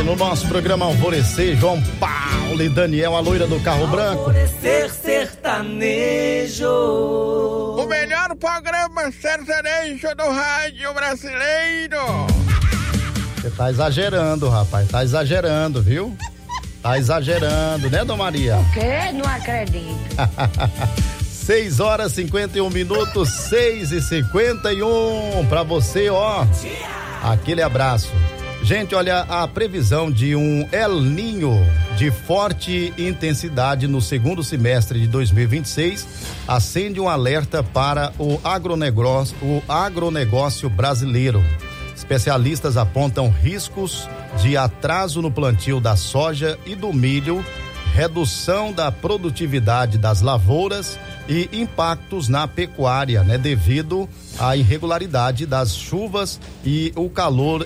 no nosso programa Alvorecer, João Paulo e Daniel, a loira do carro branco. Alvorecer sertanejo. O melhor programa sertanejo do rádio brasileiro. Você tá exagerando, rapaz, tá exagerando, viu? Tá exagerando, né, Dona Maria? O quê? Não acredito. 6h51, 6h51, pra você, ó, aquele abraço. Gente, olha, a previsão de um El Niño de forte intensidade no segundo semestre de 2026 acende um alerta para o agronegócio brasileiro. Especialistas apontam riscos de atraso no plantio da soja e do milho, redução da produtividade das lavouras e impactos na pecuária, né, devido à irregularidade das chuvas e o calor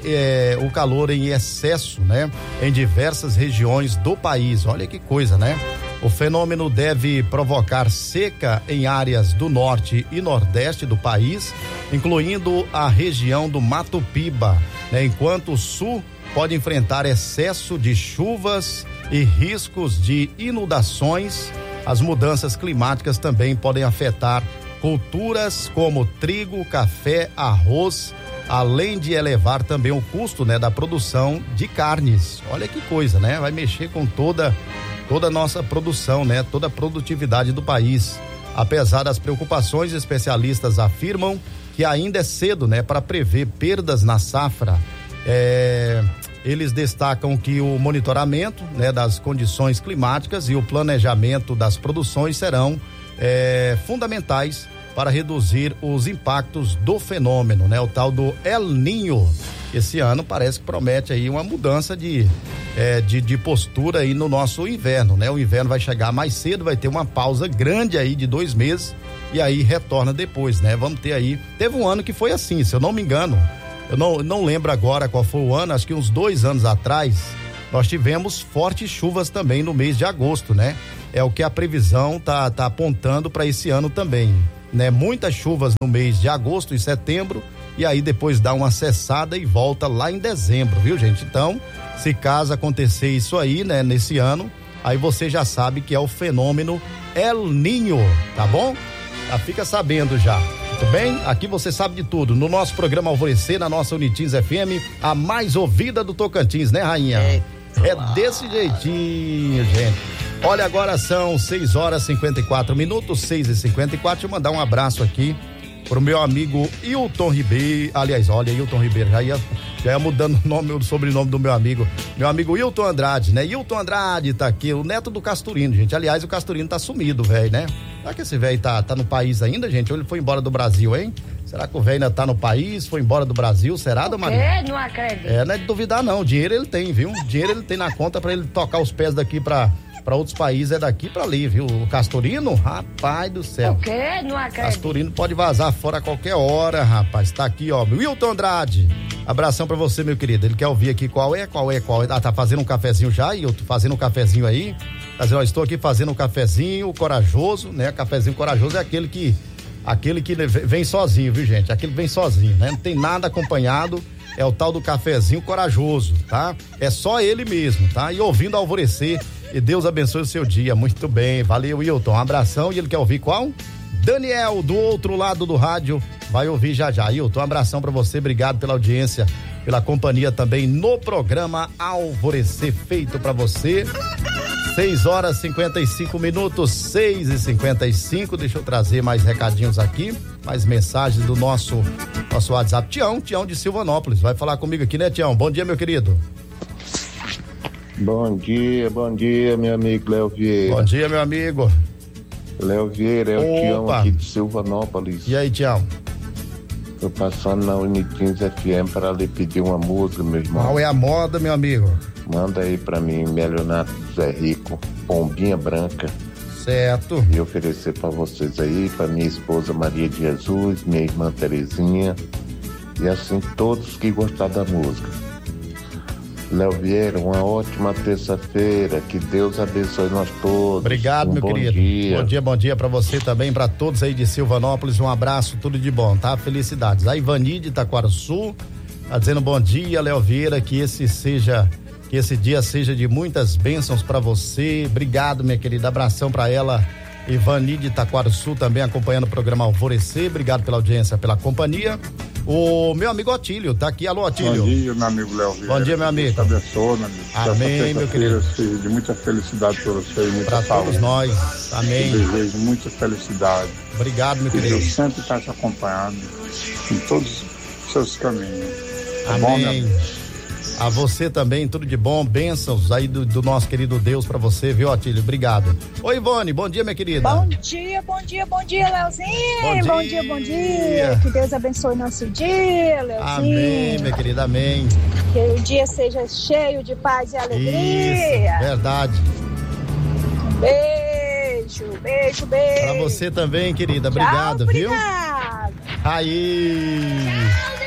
em excesso, né, em diversas regiões do país. Olha que coisa, né? O fenômeno deve provocar seca em áreas do norte e nordeste do país, incluindo a região do Mato Piba, né, enquanto o sul pode enfrentar excesso de chuvas e riscos de inundações. As mudanças climáticas também podem afetar culturas como trigo, café, arroz, além de elevar também o custo, né, da produção de carnes. Olha que coisa, né? Vai mexer com toda a nossa produção, né? Toda a produtividade do país. Apesar das preocupações, especialistas afirmam que ainda é cedo, né, para prever perdas na safra. Eles destacam que o monitoramento, né, das condições climáticas e o planejamento das produções serão fundamentais para reduzir os impactos do fenômeno, né, o tal do El Niño. Esse ano parece que promete aí uma mudança de postura aí no nosso inverno, né? O inverno vai chegar mais cedo, vai ter uma pausa grande aí de 2 meses e aí retorna depois, né? Vamos ter aí, teve um ano que foi assim, se eu não me engano. Eu não lembro agora qual foi o ano, acho que uns 2 anos atrás, nós tivemos fortes chuvas também no mês de agosto, né? É o que a previsão tá apontando para esse ano também, né? Muitas chuvas no mês de agosto e setembro, e aí depois dá uma cessada e volta lá em dezembro, viu, gente? Então, se caso acontecer isso aí, né, nesse ano, aí você já sabe que é o fenômeno El Niño, tá bom? Já fica sabendo já. Muito bem? Aqui você sabe de tudo. No nosso programa Alvorecer, na nossa Unitins FM, a mais ouvida do Tocantins, né, rainha? É desse jeitinho, gente. Olha, agora são 6h54, 6h54. Deixa eu mandar um abraço aqui pro meu amigo Hilton Ribeiro. Aliás, olha, Hilton Ribeiro, já ia mudando o sobrenome do meu amigo Hilton Andrade, né? Hilton Andrade tá aqui, o neto do Casturino, gente. Aliás, o Casturino tá sumido, velho, né? Será que esse velho tá no país ainda, gente? Ou ele foi embora do Brasil, hein? Será que o velho ainda tá no país, foi embora do Brasil? Será, Dona Maria? Não acredito. Não é de duvidar, não. Dinheiro ele tem, viu? Dinheiro ele tem na conta pra ele tocar os pés daqui pra outros países, é daqui pra ali, viu? O Casturino, rapaz do céu. O quê? Não acredito. Casturino pode vazar fora a qualquer hora, rapaz. Tá aqui, ó. Wilton Andrade. Abração pra você, meu querido. Ele quer ouvir aqui qual é. Ah, tá fazendo um cafezinho já? E eu tô fazendo um cafezinho aí. Tá dizendo, ó, estou aqui fazendo um cafezinho corajoso, né? Cafezinho corajoso é aquele que vem sozinho, viu, gente? Aquele que vem sozinho, né? Não tem nada acompanhado. É o tal do cafezinho corajoso, tá? É só ele mesmo, tá? E ouvindo Alvorecer. E Deus abençoe o seu dia. Muito bem. Valeu, Wilton. Um abração. E ele quer ouvir qual? Daniel, do outro lado do rádio, vai ouvir já. Hilton, um abração pra você. Obrigado pela audiência, pela companhia também no programa Alvorecer, feito pra você. 6h55, 6h55. Deixa eu trazer mais recadinhos aqui, mais mensagens do nosso WhatsApp. Tião de Silvanópolis, vai falar comigo aqui, né, Tião? Bom dia, meu querido. Bom dia, meu amigo Léo Vieira. Bom dia, meu amigo. Léo Vieira, é o Tião aqui de Silvanópolis. E aí, Tião? Tô passando na Unitins FM para lhe pedir uma música, meu irmão. Qual é a moda, meu amigo? Manda aí pra mim, Melionato Zé Rico, Pombinha Branca. Certo. E oferecer pra vocês aí, pra minha esposa Maria de Jesus, minha irmã Terezinha, e assim todos que gostaram da música. Léo Vieira, uma ótima terça-feira, que Deus abençoe nós todos. Obrigado, meu querido. Bom dia pra você também, pra todos aí de Silvanópolis, um abraço, tudo de bom, tá? Felicidades. A Ivani de Itaquaraçu, Tá dizendo bom dia, Léo Vieira, que esse dia seja de muitas bênçãos para você. Obrigado, minha querida. Abração para ela. Ivani de Taquarussu também acompanhando o programa Alvorecer. Obrigado pela audiência, pela companhia. O meu amigo Otílio tá aqui. Alô, Otílio. Bom dia, meu amigo Léo Vieira. Bom dia, meu amigo. Deus te abençoe, meu amigo. Amém, meu querido. Seja de muita felicidade para você e muita pra saúde. Todos nós. Amém. Eu desejo muita felicidade. Obrigado, meu que querido. Deus sempre está te acompanhando em todos os seus caminhos. Tá Amém. bom, meu amigo? A você também, tudo de bom, bênçãos aí do nosso querido Deus pra você, viu, Otílio? Obrigado. Oi, Ivone, bom dia, minha querida. Bom dia, Leozinho. Bom dia. Que Deus abençoe nosso dia, Leozinho. Amém, minha querida, amém. Que o dia seja cheio de paz e alegria. Isso, verdade. Beijo. Pra você também, querida, obrigado, Tchau, viu? obrigado. Aí.